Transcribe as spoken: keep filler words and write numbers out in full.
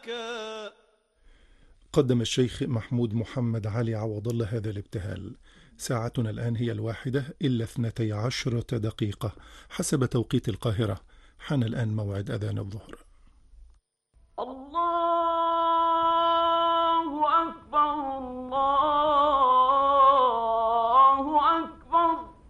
قدم الشيخ محمود محمد علي عوض الله هذا الابتهال. ساعتنا الآن هي الواحدة إلا اثنتي عشرة دقيقة حسب توقيت القاهرة. حان الآن موعد أذان الظهر.